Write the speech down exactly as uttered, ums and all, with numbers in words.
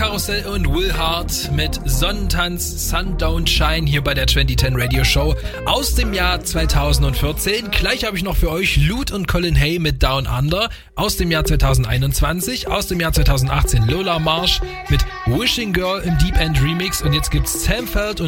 Carousel und Will Hart mit Sonnentanz, Sun Don't Shine hier bei der zwanzig zehn Radio Show aus dem Jahr zweitausendvierzehn. Gleich habe ich noch für euch Lute und Colin Hay mit Down Under aus dem Jahr zweitausendeinundzwanzig. Aus dem Jahr zweitausendachtzehn Lola Marsh mit Wishing Girl im Deep End Remix. Und jetzt gibt's Sam Feld und